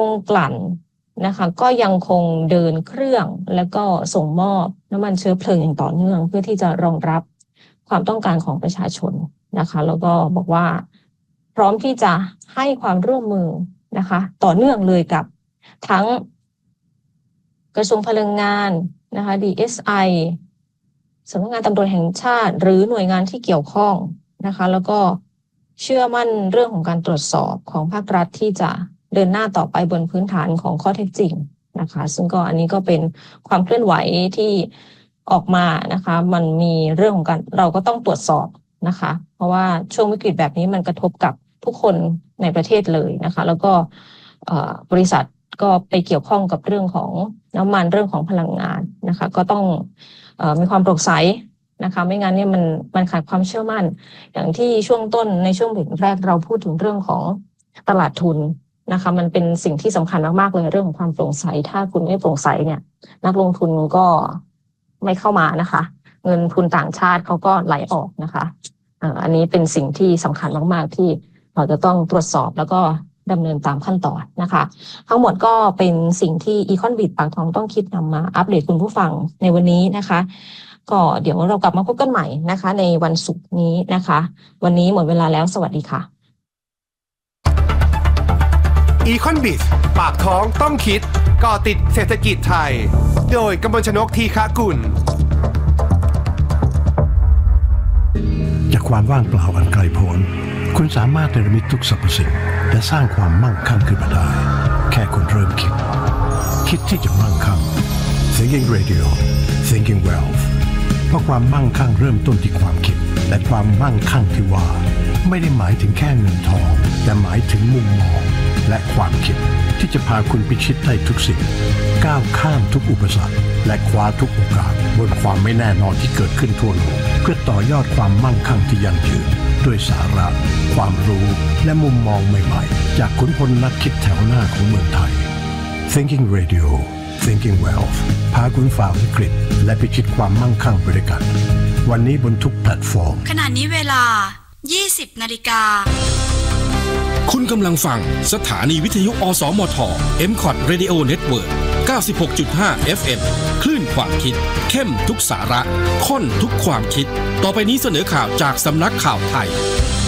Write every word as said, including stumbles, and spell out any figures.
รงกลั่นนะคะก็ยังคงเดินเครื่องแล้วก็ส่งมอบน้ำมันเชื้อเพลิงอย่างต่อเนื่องเพื่อที่จะรองรับความต้องการของประชาชนนะคะแล้วก็บอกว่าพร้อมที่จะให้ความร่วมมือนะคะต่อเนื่องเลยกับทั้งกระทรวงพลังงานนะคะ ดี เอส ไอ สำนักงานตำรวจแห่งชาติหรือหน่วยงานที่เกี่ยวข้องนะคะแล้วก็เชื่อมั่นเรื่องของการตรวจสอบของภาครัฐที่จะเดินหน้าต่อไปบนพื้นฐานของข้อเท็จจริงนะคะซึ่งก็อันนี้ก็เป็นความเคลื่อนไหวที่ออกมานะคะมันมีเรื่องของการเราก็ต้องตรวจสอบนะคะเพราะว่าช่วงวิกฤตแบบนี้มันกระทบกับทุกคนในประเทศเลยนะคะแล้วก็บริษัทก็ไปเกี่ยวข้องกับเรื่องของน้ำมันเรื่องของพลังงานนะคะก็ต้องเอ่อมีความโปร่งใสนะคะไม่งั้นเนี่ยมันมันขาดความเชื่อมั่นอย่างที่ช่วงต้นในช่วงเบรกแรกเราพูดถึงเรื่องของตลาดทุนนะคะมันเป็นสิ่งที่สำคัญมากๆเลยเรื่องของความโปร่งใสถ้าคุณไม่โปร่งใสเนี่ยนักลงทุนก็ไม่เข้ามานะคะเงินทุนต่างชาติเขาก็ไหลออกนะคะเอ่ออันนี้เป็นสิ่งที่สำคัญมากๆที่เราจะต้องตรวจสอบแล้วก็ดำเนินตามขั้นตอนนะคะทั้งหมดก็เป็นสิ่งที่ Econ-Beat ปากท้องต้องคิดนำมาอัปเดตคุณผู้ฟังในวันนี้นะคะก็เดี๋ยวเรากลับมาพบกันใหม่นะคะในวันศุกร์นี้นะคะวันนี้หมดเวลาแล้วสวัสดีค่ะ Econ-Beat ปากท้องต้องคิดก่อติดเศรษฐกิจไทยโดยกมลชนกทีฆกุลจากความว่างเปล่าอันไกลโพ้นคุณสามารถเนรมิตทุกสรรพสิ่งและสร้างความมั่งคั่งขึ้นมาได้แค่คุณเริ่มคิดคิดที่จะมั่งคั่ง Thinking Radio Thinking Wealth เพราะความมั่งคั่งเริ่มต้นที่ความคิดและความมั่งคั่งที่ว่าไม่ได้หมายถึงแค่เงินทองแต่หมายถึงมุมมองและความคิดที่จะพาคุณพิชิตได้ทุกสิ่งก้าวข้ามทุกอุปสรรคและคว้าทุกโอกาสบนความไม่แน่นอนที่เกิดขึ้นทั่วโลกเพื่อต่อยอดความมั่งคั่งที่ยั่งยืนด้วยสาระความรู้และมุมมองใหม่ๆจากขุนพลนักคิดแถวหน้าของเมืองไทย Thinking Radio Thinking Wealth พาคุณฝ่าวิกฤตและพิชิตความมั่งคั่งไปด้วยกันวันนี้บนทุกแพลตฟอร์มขณะนี้เวลา ยี่สิบนาฬิกาคุณกำลังฟังสถานีวิทยุอสมท เอ็ม ซี โอ ที Radio Network เก้าสิบหกจุดห้า เอฟ เอ็ม คลื่นความคิดเข้มทุกสาระข้นทุกความคิดต่อไปนี้เสนอข่าวจากสำนักข่าวไทย